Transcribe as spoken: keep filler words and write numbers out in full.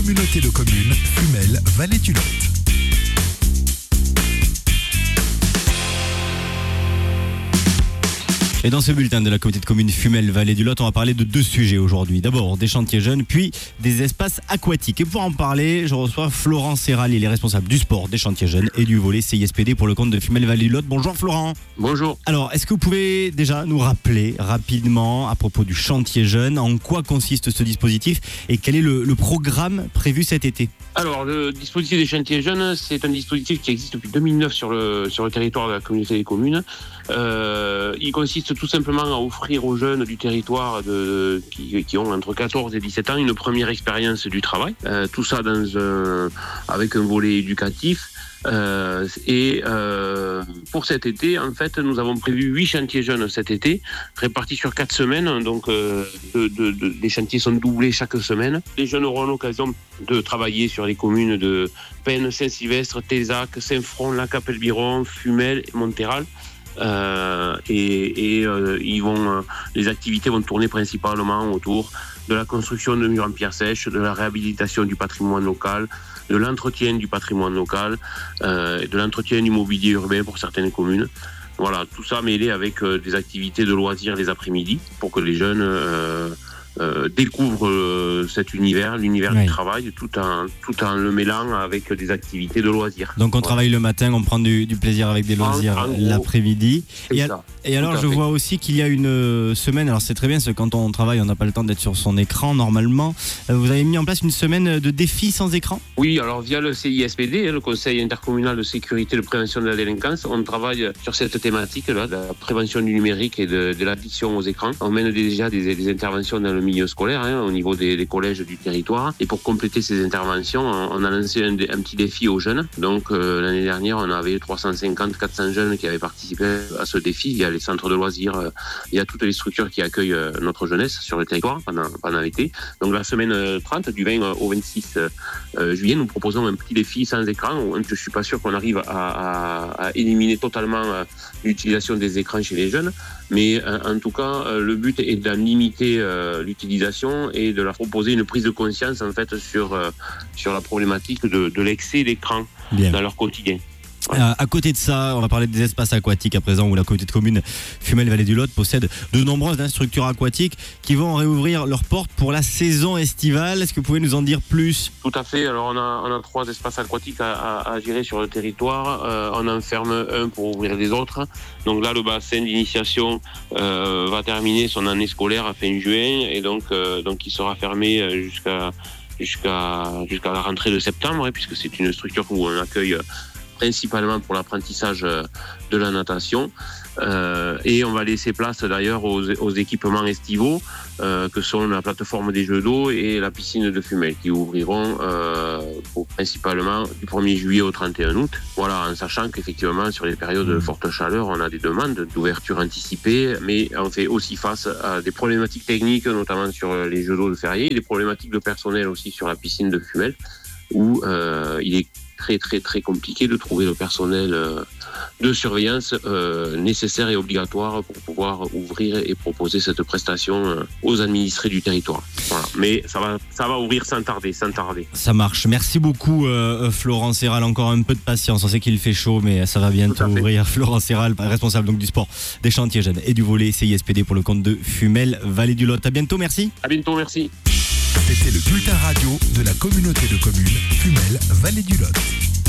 Communauté de communes Fumel Vallée du Lot. Et dans ce bulletin de la communauté de communes Fumel Vallée du Lot, on va parler de deux sujets aujourd'hui. D'abord des chantiers jeunes, puis des espaces aquatiques. Et pour en parler, je reçois Florent Serral, il est responsable du sport, des chantiers jeunes et du volet C I S P D pour le compte de Fumel Vallée du Lot. Bonjour Florent. Bonjour. Alors, est-ce que vous pouvez déjà nous rappeler rapidement à propos du chantier jeune, en quoi consiste ce dispositif et quel est le, le programme prévu cet été ? Alors, le dispositif des chantiers jeunes, c'est un dispositif qui existe depuis deux mille neuf sur le, sur le territoire de la communauté des communes. Euh, il consiste tout simplement à offrir aux jeunes du territoire de, qui, qui ont entre quatorze et dix-sept ans une première expérience du travail. Euh, tout ça dans un, avec un volet éducatif. Euh, et euh, pour cet été, en fait, nous avons prévu huit chantiers jeunes cet été, répartis sur quatre semaines. Donc, euh, de, de, de, les chantiers sont doublés chaque semaine. Les jeunes auront l'occasion de travailler sur les communes de Penne, Saint-Sylvestre, Tézac, Saint-Front, Lac-Capelle-Biron, Fumel et Monthéral. Euh, et et euh, ils vont, euh, les activités vont tourner principalement autour de la construction de murs en pierre sèche, de la réhabilitation du patrimoine local, de l'entretien du patrimoine local, euh, de l'entretien du mobilier urbain pour certaines communes. Voilà, tout ça mêlé avec euh, des activités de loisirs les après-midi pour que les jeunes euh, euh, découvrent euh, cet univers, l'univers oui. du travail, tout en, tout en le mêlant avec des activités de loisirs. Donc on voilà. travaille le matin, on prend du, du plaisir avec des loisirs en, en l'après-midi. Et, ça. et alors je fait. vois aussi qu'il y a une semaine, alors c'est très bien, parce que quand on travaille on n'a pas le temps d'être sur son écran normalement. Vous avez mis en place une semaine de défis sans écran ? Oui, alors via le C I S P D, le Conseil intercommunal de sécurité et de prévention de la délinquance, on travaille sur cette thématique-là, de la prévention du numérique et de, de l'addiction aux écrans. On mène déjà des, des interventions dans le milieu scolaire, hein, au niveau des, des collèges du territoire. Et pour compléter ces interventions, on a lancé un, un petit défi aux jeunes. Donc euh, l'année dernière, on avait trois cent cinquante à quatre cents jeunes qui avaient participé à ce défi. Il y a les centres de loisirs, euh, il y a toutes les structures qui accueillent euh, notre jeunesse sur le territoire pendant, pendant l'été. Donc la semaine trente, du vingt au vingt-six euh, juillet, nous proposons un petit défi sans écran. Je ne suis pas sûr qu'on arrive à, à, à éliminer totalement euh, l'utilisation des écrans chez les jeunes, mais euh, en tout cas, euh, le but est d'en limiter euh, l'utilisation et de leur proposer une prise de conscience en fait sur, euh, sur la problématique de, de l'excès d'écran Bien. Dans leur quotidien. Ouais. Euh, à côté de ça, on va parler des espaces aquatiques à présent où la communauté de communes Fumel Vallée du Lot possède de nombreuses structures aquatiques qui vont réouvrir leurs portes pour la saison estivale. Est-ce que vous pouvez nous en dire plus ? Tout à fait. Alors on a, on a trois espaces aquatiques à, à, à gérer sur le territoire. Euh, on en ferme un pour ouvrir les autres. Donc là, le bassin d'initiation euh, va terminer son année scolaire à fin juin et donc, euh, donc il sera fermé jusqu'à, jusqu'à, jusqu'à la rentrée de septembre, hein, puisque c'est une structure où on accueille principalement pour l'apprentissage de la natation. Euh, et on va laisser place d'ailleurs aux, aux équipements estivaux euh, que sont la plateforme des jeux d'eau et la piscine de Fumel qui ouvriront euh, pour, principalement du premier juillet au trente et un août. Voilà, en sachant qu'effectivement sur les périodes de forte chaleur, on a des demandes d'ouverture anticipée, mais on fait aussi face à des problématiques techniques, notamment sur les jeux d'eau de Ferrier, et des problématiques de personnel aussi sur la piscine de Fumel, où euh, il est très très très compliqué de trouver le personnel euh, de surveillance euh, nécessaire et obligatoire pour pouvoir ouvrir et proposer cette prestation euh, aux administrés du territoire. Voilà. Mais ça va, ça va ouvrir sans tarder, sans tarder. Ça marche. Merci beaucoup euh, Florent Serral. Encore un peu de patience. On sait qu'il fait chaud, mais ça va bientôt ouvrir. Florent Serral, responsable donc du sport, des chantiers jeunes et du volet C I S P D pour le compte de Fumel Vallée du Lot. À bientôt, merci. À bientôt, merci. C'était le bulletin radio de la communauté de communes Fumel Vallée du Lot.